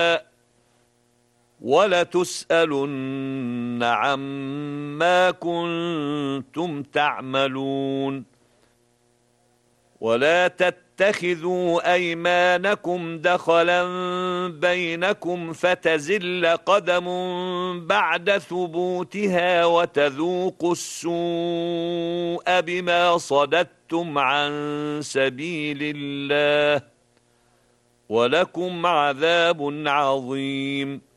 وَلَتُسْأَلُنَّ عَمَّا كُنتُمْ تَعْمَلُونَ وَلَا تَتَّخِذُوا أَيْمَانَكُمْ دَخَلًا بَيْنَكُمْ فَتَزِلَّ قَدَمٌ بَعْدَ ثُبُوتِهَا وَتَذُوقُوا السُّوءَ بِمَا صَدَدتُّمْ عَن سَبِيلِ اللَّهِ وَلَكُمْ عَذَابٌ عَظِيمٌ